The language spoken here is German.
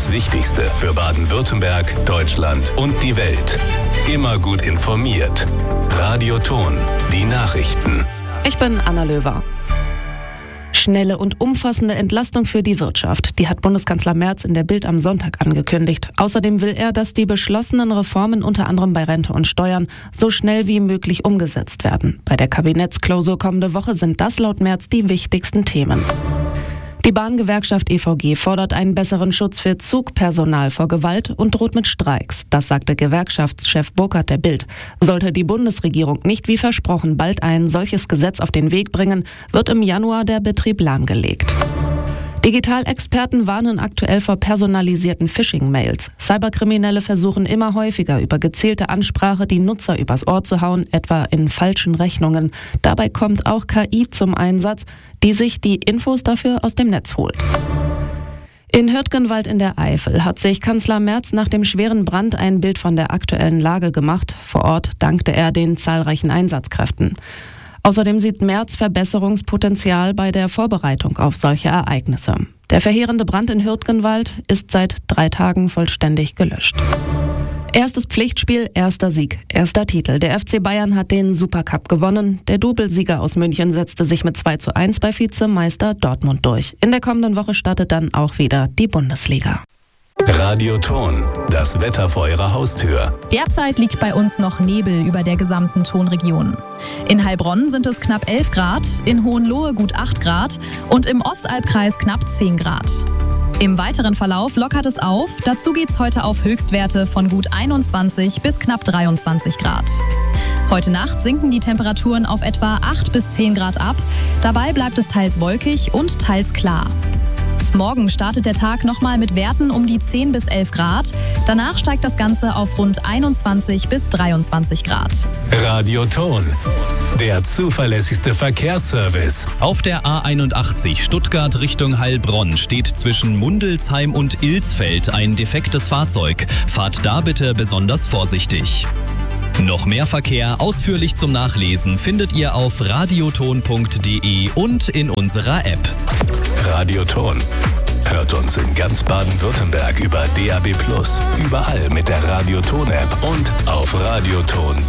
das Wichtigste für Baden-Württemberg, Deutschland und die Welt. Immer gut informiert. Radio Ton, die Nachrichten. Ich bin Anna Löwer. Schnelle und umfassende Entlastung für die Wirtschaft. Die hat Bundeskanzler Merz in der Bild am Sonntag angekündigt. Außerdem will er, dass die beschlossenen Reformen unter anderem bei Rente und Steuern so schnell wie möglich umgesetzt werden. Bei der Kabinettsklausur kommende Woche sind das laut Merz die wichtigsten Themen. Die Bahngewerkschaft EVG fordert einen besseren Schutz für Zugpersonal vor Gewalt und droht mit Streiks. Das sagte Gewerkschaftschef Burkhardt der Bild. Sollte die Bundesregierung nicht wie versprochen bald ein solches Gesetz auf den Weg bringen, wird im Januar der Betrieb lahmgelegt. Digitalexperten warnen aktuell vor personalisierten Phishing-Mails. Cyberkriminelle versuchen immer häufiger über gezielte Ansprache die Nutzer übers Ohr zu hauen, etwa in falschen Rechnungen. Dabei kommt auch KI zum Einsatz, die sich die Infos dafür aus dem Netz holt. In Hürtgenwald in der Eifel hat sich Kanzler Merz nach dem schweren Brand ein Bild von der aktuellen Lage gemacht. Vor Ort dankte er den zahlreichen Einsatzkräften. Außerdem sieht Merz Verbesserungspotenzial bei der Vorbereitung auf solche Ereignisse. Der verheerende Brand in Hürtgenwald ist seit 3 Tagen vollständig gelöscht. Erstes Pflichtspiel, erster Sieg, erster Titel. Der FC Bayern hat den Supercup gewonnen. Der Doublesieger aus München setzte sich mit 2:1 bei Vizemeister Dortmund durch. In der kommenden Woche startet dann auch wieder die Bundesliga. Radio Ton, das Wetter vor Ihrer Haustür. Derzeit liegt bei uns noch Nebel über der gesamten Tonregion. In Heilbronn sind es knapp 11 Grad, in Hohenlohe gut 8 Grad und im Ostalbkreis knapp 10 Grad. Im weiteren Verlauf lockert es auf, dazu geht's heute auf Höchstwerte von gut 21 bis knapp 23 Grad. Heute Nacht sinken die Temperaturen auf etwa 8 bis 10 Grad ab, dabei bleibt es teils wolkig und teils klar. Morgen startet der Tag nochmal mit Werten um die 10 bis 11 Grad. Danach steigt das Ganze auf rund 21 bis 23 Grad. Radio Ton, der zuverlässigste Verkehrsservice. Auf der A81 Stuttgart Richtung Heilbronn steht zwischen Mundelsheim und Ilsfeld ein defektes Fahrzeug. Fahrt da bitte besonders vorsichtig. Noch mehr Verkehr ausführlich zum Nachlesen findet ihr auf radioton.de und in unserer App. Radio Ton. Hört uns in ganz Baden-Württemberg über DAB+, überall mit der Radio Ton App und auf radioton.de.